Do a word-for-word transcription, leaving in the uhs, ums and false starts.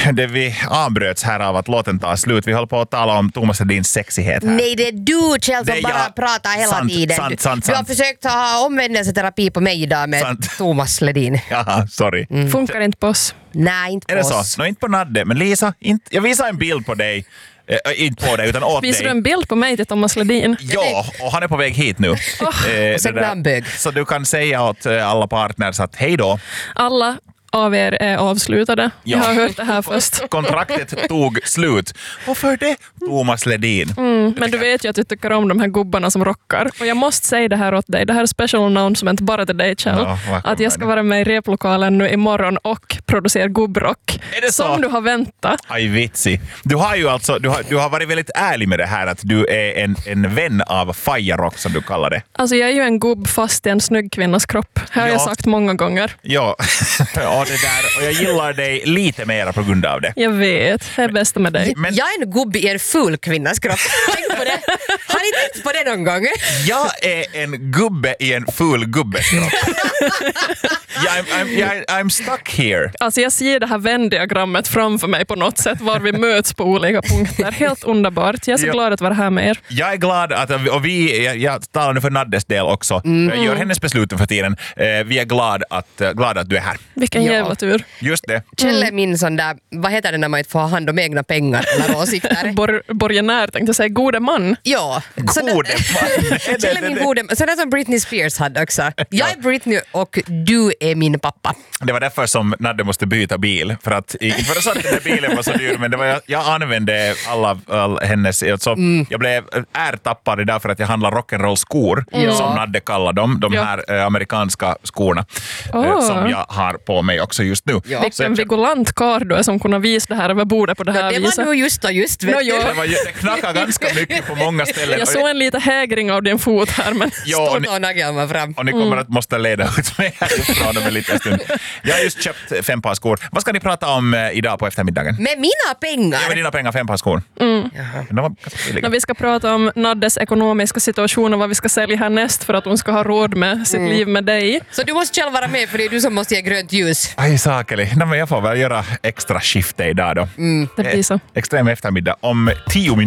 det vi avbröts här av att låten tar slut. Vi håller på att tala om Thomas Ledins sexighet här. Nej, det är du, Kjell, som bara jag, pratar hela sant, tiden. Sant, sant, du har sant. försökt ha omvändelseterapi på mig idag med Sant. Thomas Ledin. Jaha, sorry. Mm. Funkar inte på oss. Nej, inte Är på det så? oss. No, inte på Nadde. Men Lisa, inte, jag visar en bild på dig. Eh, inte på dig, utan åt Visar dig. du en bild på mig till Thomas Ledin? Ja, och han är på väg hit nu. Oh. Eh, Och sen det där. han bög. Så du kan säga åt eh, alla partners att hej då. Alla av er är avslutade. Jag Ja. har hört det här först. Kontraktet tog slut. Varför det? Thomas Ledin. Mm, men du vet ju att jag tycker om de här gubbarna som rockar. Och jag måste säga det här åt dig. Det här är special announcement bara till dig, Kjell. Ja, vad att jag ska kommer vara med i replokalen nu imorgon och producera gubbrock. Är det så? Som du har väntat. Aj vitsi. Du har ju alltså, du har, du har varit väldigt ärlig med det här att du är en, en vän av fajarock som du kallar det. Alltså jag är ju en gubb fast i en snygg kvinnas kropp. Det har Ja. jag sagt många gånger. Ja, och, det där, och jag gillar dig lite mer på grund av det. Jag vet, det är bästa med dig. Men- Jag är en gubbe i en ful kvinnas kropp. Tänk på det. Har ni tänkt på det någon gång? Jag är en gubbe i en ful gubbes kropp. jag, I'm, I'm, jag, I'm stuck here. Alltså jag ser det här vändiagrammet framför mig på något sätt var vi möts på olika punkter. Helt underbart. Jag är så Ja. glad att vara här med er. Jag är glad att, och vi, jag, jag talar nu för Naddes del också, jag gör hennes besluten för tiden. Eh, Vi är glad att, eh, glada att du är här. Vilken Ja. jävla tur. Just det. Kjell är min sån där, vad heter det när man inte får ha hand om egna pengar eller åsikter? Bor, borgenär tänkte jag säga, gode man. Ja. Så där- Gode man. Kjell är min gode, sådär som Britney Spears hade också. Jag är Britney och du är min pappa. Det var därför som Nadde måste byta bil. För att, inte för att så att den där bilen var så dyr, men det var jag, jag använde alla, all hennes... Alltså, Mm. Jag blev ärtappad därför att jag handlar rock'n'roll-skor, Ja. som Nadde kallar dem. De Ja. här eh, amerikanska skorna eh, Oh. som jag har på mig också just nu. Ja. Så Vilken jag, vigolant karl du är som kunde visa det här över bordet på det här Det viset. var nog just och just. Vet Nå, du. jo. det, var, ju- det knackade ganska mycket på många ställen. Jag såg en liten hägring av din fot här. Men Ja, och Stort ni, och nageln var fram. och ni kommer att måste leda ut mig härifrån om en liten stund. Jag har just köpt fem par skor. Vad ska ni prata om eh, idag på eftermiddagen? Med mina pengar. Ge mig dina pengar, fem par skor. Mm. De var ganska billiga. när vi ska prata om Naddes ekonomiska situation och vad vi ska sälja härnäst för att hon ska ha råd med sitt Mm. liv med dig. Så du måste själv vara med för det är du som måste ge grönt ljus. Aj, sakeli. Nej, men jag får väl göra extra skifte idag då. Det blir så. Extrem eftermiddag om tio minuter.